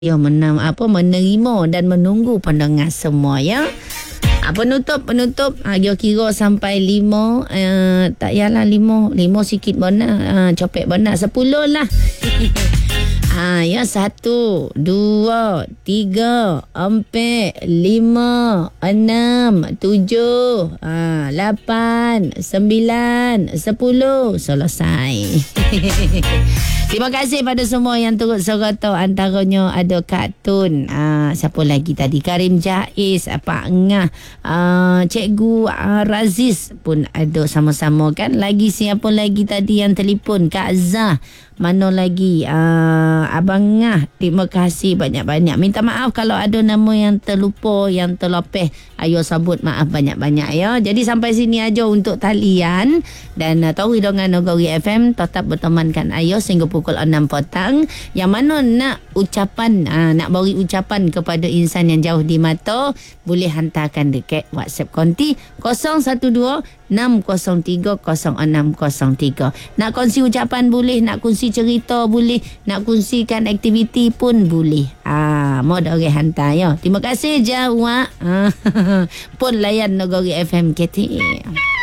Ya, menerima dan menunggu pendengar semua ya. Penutup kira sampai 5 tak yalah 5 sikit bona copek bona 10 lah. Ya 1 2 3 4 5 6 7 8 9 10 selesai. Terima kasih pada semua yang turut serta, antaranya ada kartun, siapa lagi tadi, Karim Jaiz, Pak Ngah, Cikgu Raziz pun ada sama-sama kan. Lagi siapa lagi tadi yang telefon, Kak Zah, mana lagi, Abang Ngah. Terima kasih banyak-banyak. Minta maaf kalau ada nama yang terlupa, yang terlopeh. Ayo sabut maaf banyak-banyak ya. Jadi sampai sini aja untuk talian. Dan tahu dengan Nagori FM tetap bertemankan ayo sehingga pukul 6 petang. Yang mana nak ucapan, nak beri ucapan kepada insan yang jauh di mata, boleh hantarkan dekat WhatsApp konti 012-603-0603. Nak kongsi ucapan boleh, nak kongsi cerita boleh, nak kongsikan aktiviti pun boleh. Mau orang hantar ya. Terima kasih Jawa. Pun layan Nagori FM KT.